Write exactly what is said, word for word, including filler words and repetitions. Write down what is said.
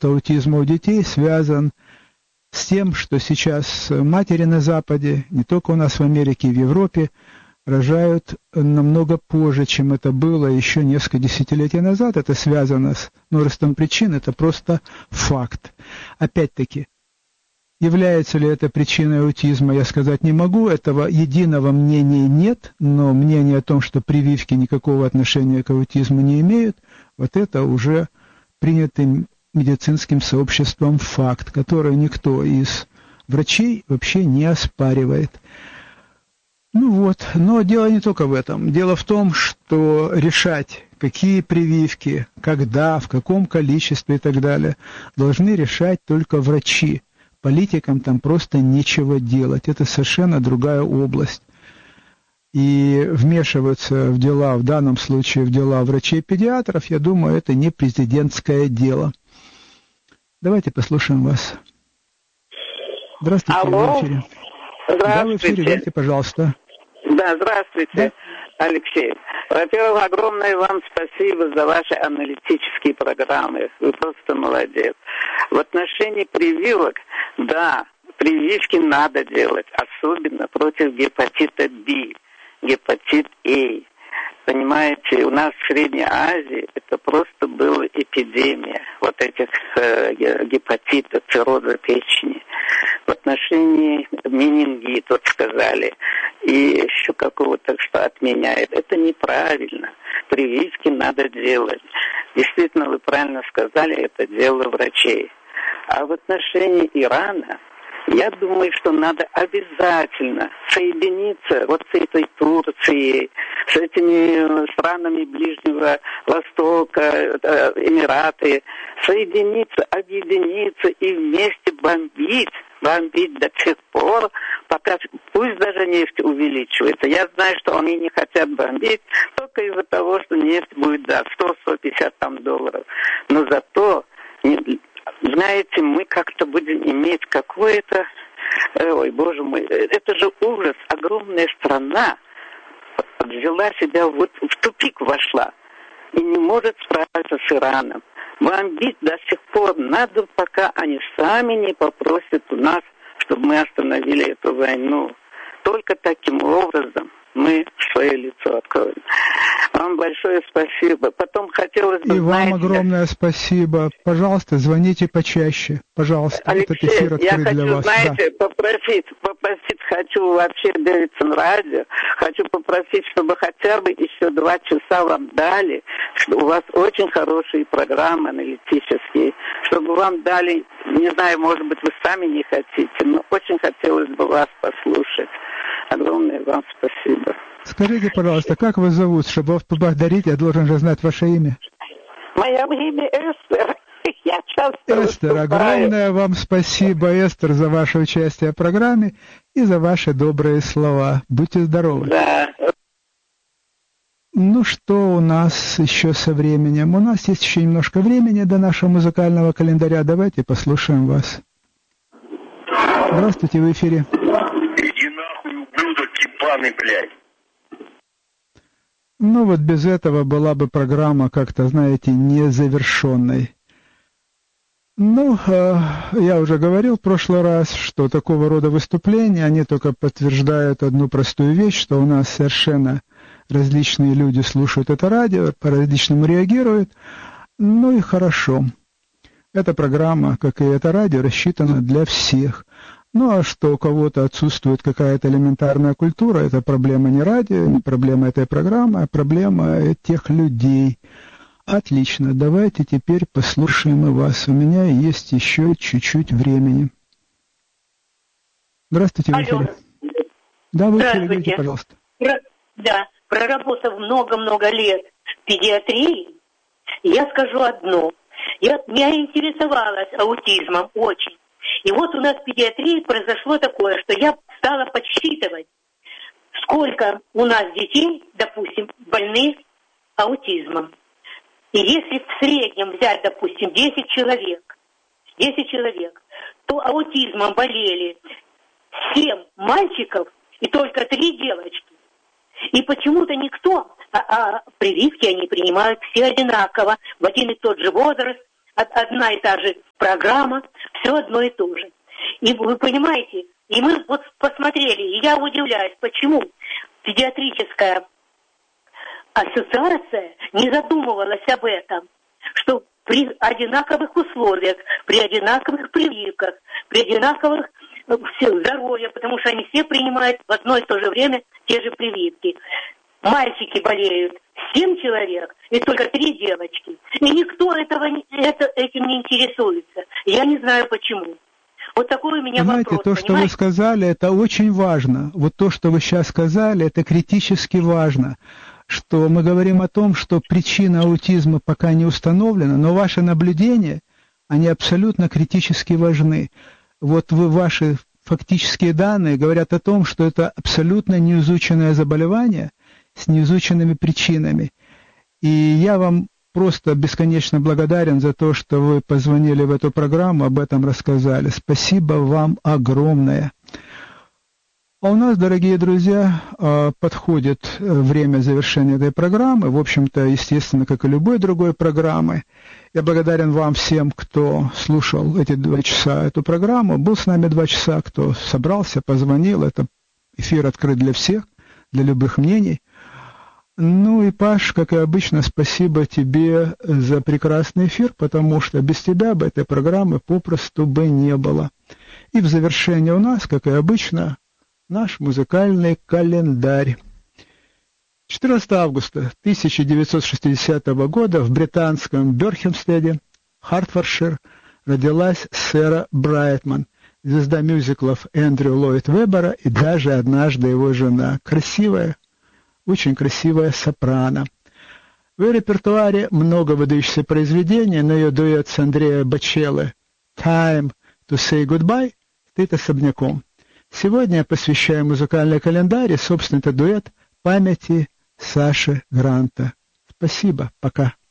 рост аутизма у детей связан с тем, что сейчас матери на Западе, не только у нас в Америке и в Европе, рожают намного позже, чем это было еще несколько десятилетий назад. Это связано с множеством причин, это просто факт. Опять-таки, является ли это причиной аутизма, я сказать не могу, этого единого мнения нет, но мнение о том, что прививки никакого отношения к аутизму не имеют, вот это уже принятый медицинским сообществом факт, который никто из врачей вообще не оспаривает. Ну вот, но дело не только в этом. Дело в том, что решать, какие прививки, когда, в каком количестве и так далее, должны решать только врачи. Политикам там просто нечего делать. Это совершенно другая область. И вмешиваться в дела, в данном случае в дела врачей-педиатров, я думаю, это не президентское дело. Давайте послушаем вас. Здравствуйте, Алло. в эфире. Здравствуйте. Да, в эфире, говорите, пожалуйста. Да, здравствуйте, да? Алексей. Во-первых, огромное вам спасибо за ваши аналитические программы. Вы просто молодец. В отношении прививок, да, прививки надо делать, особенно против гепатита Би, гепатит А. Понимаете, у нас в Средней Азии это просто была эпидемия вот этих э, гепатитов, цирроза печени. В отношении менингита, вот сказали, и еще какого-то, что отменяет. Это неправильно. Прививки надо делать. Действительно, вы правильно сказали, это дело врачей. А в отношении Ирана, я думаю, что надо обязательно соединиться вот с этой Турцией, с этими странами Ближнего Востока, Эмираты, соединиться, объединиться и вместе бомбить, бомбить до тех пор, пока пусть даже нефть увеличивается. Я знаю, что они не хотят бомбить только из-за того, что нефть будет за сто - сто пятьдесят там долларов. Но зато... Знаете, мы как-то будем иметь какое-то... Ой, боже мой, это же ужас. Огромная страна взяла себя, вот в тупик вошла и не может справиться с Ираном. Бомбить до сих пор надо, пока они сами не попросят у нас, чтобы мы остановили эту войну. Только таким образом мы свое лицо откроем. Вам большое спасибо. Потом хотелось бы... И знаете, вам огромное спасибо. Пожалуйста, звоните почаще. Пожалуйста, Алексей, этот эфир открыт я хочу, для вас. знаете, Да. попросить, попросить хочу вообще Дэвидсон радио, хочу попросить, чтобы хотя бы еще два часа вам дали, что у вас очень хорошие программы аналитические, чтобы вам дали, не знаю, может быть, вы сами не хотите, но очень хотелось бы вас послушать. Огромное вам спасибо. Скажите, пожалуйста, как вас зовут? Чтобы вас поблагодарить, я должен же знать ваше имя. Мое имя Эстер. Я часто Эстер, выступаю. огромное вам спасибо, Эстер, за ваше участие в программе и за ваши добрые слова. Будьте здоровы. Да. Ну, что у нас еще со временем? У нас есть еще немножко времени до нашего музыкального календаря. Давайте послушаем вас. Здравствуйте, в эфире. Иди нахуй, ублюдок, ебаный, блядь. Ну, вот без этого была бы программа как-то, знаете, незавершенной. Ну, э, я уже говорил в прошлый раз, что такого рода выступления, они только подтверждают одну простую вещь, что у нас совершенно различные люди слушают это радио, по-различному реагируют. Ну и хорошо. Эта программа, как и это радио, рассчитана для всех. Ну а что у кого-то отсутствует какая-то элементарная культура, это проблема не радио, не проблема этой программы, а проблема тех людей. Отлично, давайте теперь послушаем и вас. У меня есть еще чуть-чуть времени. Здравствуйте, в эфире. Да, в эфире, говорите, пожалуйста. Про, да, проработав много-много лет в педиатрии, я скажу одно. Я, я интересовалась аутизмом очень. И вот у нас в педиатрии произошло такое, что я стала подсчитывать, сколько у нас детей, допустим, больных аутизмом. И если в среднем взять, допустим, десять человек, десять человек, то аутизмом болели семь мальчиков и только три девочки. И почему-то никто, а, а прививки они принимают все одинаково, в один и тот же возраст, одна и та же программа, все одно и то же. И вы понимаете, и мы вот посмотрели, и я удивляюсь, почему педиатрическая ассоциация не задумывалась об этом, что при одинаковых условиях, при одинаковых прививках, при одинаковых здоровья, потому что они все принимают в одно и то же время те же прививки. Мальчики болеют семь человек и только три девочки. И никто этого, это, этим не интересуется. Я не знаю почему. Вот такой у меня Понимаете, вопрос. то, что понимаете? Вы сказали, это очень важно. Вот то, что вы сейчас сказали, это критически важно. Что мы говорим о том, что причина аутизма пока не установлена, но ваши наблюдения, они абсолютно критически важны. Вот вы, ваши фактические данные говорят о том, что это абсолютно неизученное заболевание с неизученными причинами. И я вам просто бесконечно благодарен за то, что вы позвонили в эту программу, об этом рассказали. Спасибо вам огромное. А у нас, дорогие друзья, подходит время завершения этой программы. В общем-то, естественно, как и любой другой программы. Я благодарен вам всем, кто слушал эти два часа эту программу. Был с нами два часа, кто собрался, позвонил. Это эфир открыт для всех, для любых мнений. Ну и, Паш, как и обычно, спасибо тебе за прекрасный эфир, потому что без тебя бы этой программы попросту бы не было. И в завершение у нас, как и обычно, наш музыкальный календарь. четырнадцатого августа тысяча девятьсот шестидесятого года в британском Бёрхэмстеде, Хартфордшир, родилась Сэра Брайтман, звезда мюзиклов Эндрю Ллойд Веббера и даже однажды его жена. Красивая, очень красивая сопрано. В ее репертуаре много выдающихся произведений, но ее дуэт с Андреа Бочелло «Time to say goodbye» стоит особняком. Сегодня я посвящаю музыкальный календарь и, собственно, это дуэт памяти Саши Гранта. Спасибо, пока.